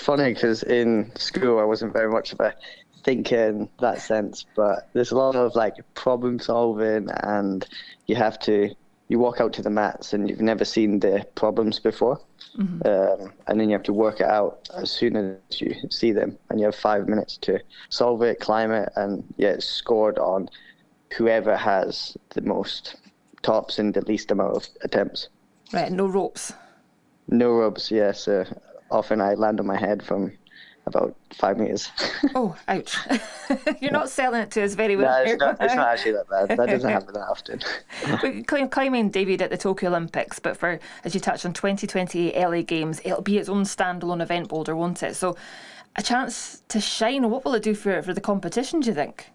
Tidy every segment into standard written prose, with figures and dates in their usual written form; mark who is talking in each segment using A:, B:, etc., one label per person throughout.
A: funny because in school I wasn't very much of a thinker in that sense, but there's a lot of like problem solving, and you walk out to the mats and you've never seen the problems before, and then you have to work it out as soon as you see them, and you have 5 minutes to solve it, climb it, and it's scored on whoever has the most tops in the least amount of attempts.
B: Right, no ropes.
A: No ropes, yeah. So often I land on my head from about 5 meters.
B: Oh, ouch. You're not selling it to us very well.
A: No, it's not actually that bad. That doesn't happen that often.
B: Climbing, David, at the Tokyo Olympics, but for, as you touched on, 2028 LA Games, it'll be its own standalone event, Boulder, won't it? So a chance to shine. What will it do for the competition, do you think?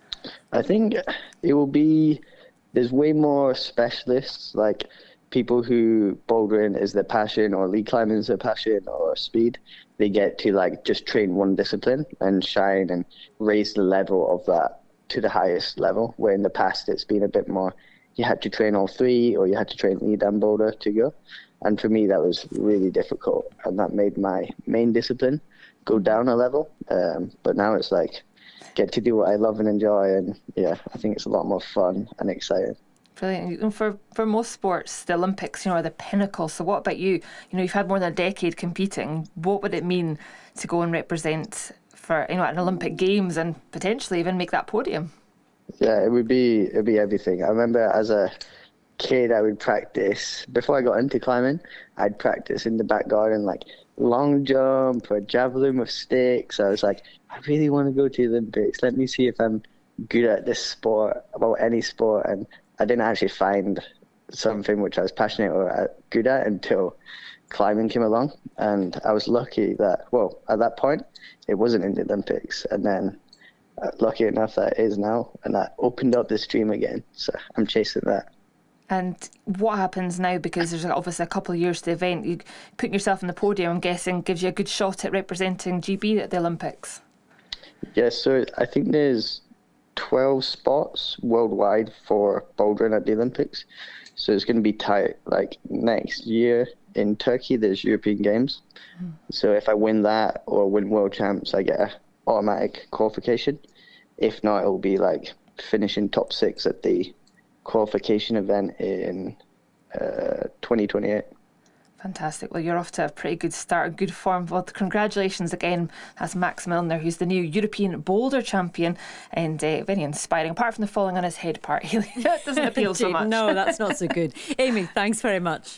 A: I think it will be, there's way more specialists, like people who bouldering is their passion, or lead climbing is their passion, or speed. They get to like just train one discipline and shine and raise the level of that to the highest level, where in the past it's been a bit more, you had to train all three, or you had to train lead and boulder to go. And for me, that was really difficult, and that made my main discipline go down a level. But now it's like, get to do what I love and enjoy, and yeah, I think it's a lot more fun and exciting.
B: Brilliant. And for most sports, the Olympics, are the pinnacle. So what about you? You've had more than a decade competing. What would it mean to go and represent for an Olympic Games and potentially even make that podium?
A: Yeah, it'd be everything. I remember as a kid, I would practice before I got into climbing. I'd practice in the back garden, like long jump or javelin with sticks. I was like, I really want to go to the Olympics. Let me see if I'm good at this sport, about any sport. And I didn't actually find something which I was passionate or good at until climbing came along. And I was lucky that, at that point, it wasn't in the Olympics. And then lucky enough that it is now. And that opened up this dream again. So I'm chasing that.
B: And what happens now, because there's obviously a couple of years to the event, you putting yourself on the podium, I'm guessing, gives you a good shot at representing GB at the Olympics?
A: Yes, so I think there's 12 spots worldwide for bouldering at the Olympics. So it's going to be tight. Like next year in Turkey, there's European Games. So if I win that or win World Champs, I get an automatic qualification. If not, it'll be like finishing top 6 at the qualification event in 2028.
B: Fantastic. Well, you're off to a pretty good start, good form. Well, congratulations again. That's Max Milner, who's the new European boulder champion, and very inspiring, apart from the falling on his head part. That doesn't appeal so much.
C: No, that's not so good. Amy, thanks very much.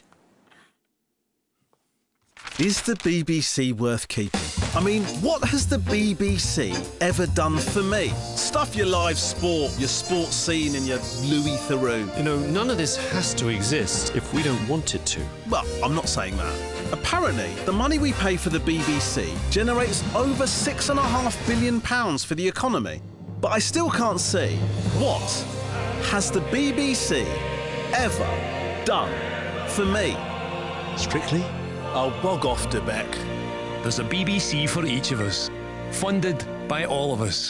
D: Is the BBC worth keeping? I mean, what has the BBC ever done for me? Stuff your live sport, your sports scene and your Louis Theroux.
E: None of this has to exist if we don't want it to.
D: Well, I'm not saying that. Apparently, the money we pay for the BBC generates over £6.5 billion for the economy. But I still can't see, what has the BBC ever done for me?
E: Strictly,
D: I'll bog off to Beck.
F: There's a BBC for each of us, funded by all of us.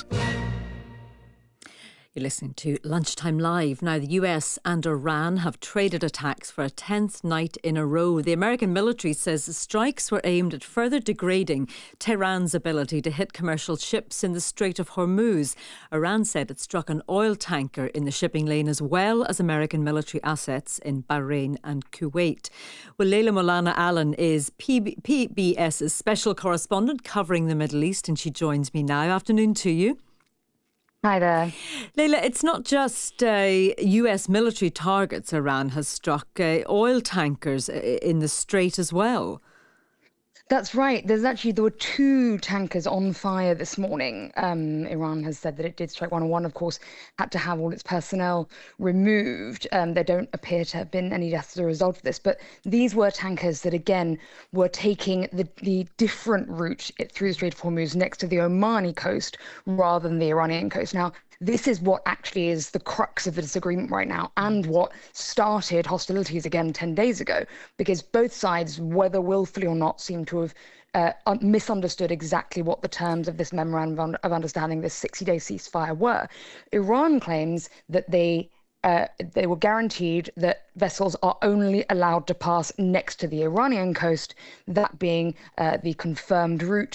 C: You're listening to Lunchtime Live. Now, the US and Iran have traded attacks for a 10th night in a row. The American military says the strikes were aimed at further degrading Tehran's ability to hit commercial ships in the Strait of Hormuz. Iran said it struck an oil tanker in the shipping lane, as well as American military assets in Bahrain and Kuwait. Well, Leila Molana Allen is PBS's special correspondent covering the Middle East, and she joins me now. Afternoon to you.
G: Hi there.
C: Leila, it's not just US military targets Iran has struck, oil tankers in the Strait as well.
G: That's right. There were 2 tankers on fire this morning. Iran has said that it did strike one, and one, of course, had to have all its personnel removed. There don't appear to have been any deaths as a result of this. But these were tankers that, again, were taking the different route through the Strait of Hormuz next to the Omani coast rather than the Iranian coast. Now, this is what actually is the crux of the disagreement right now, and what started hostilities again 10 days ago, because both sides, whether willfully or not, seem to have misunderstood exactly what the terms of this memorandum of understanding, this 60-day ceasefire, were. Iran claims that they were guaranteed that vessels are only allowed to pass next to the Iranian coast, that being the confirmed route